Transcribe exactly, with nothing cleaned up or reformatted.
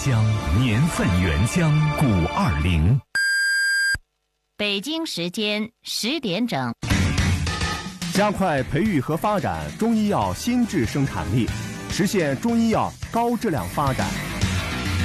香，年份原香古二零。 北京时间十点整。 加快培育和发展中医药新质生产力，实现中医药高质量发展。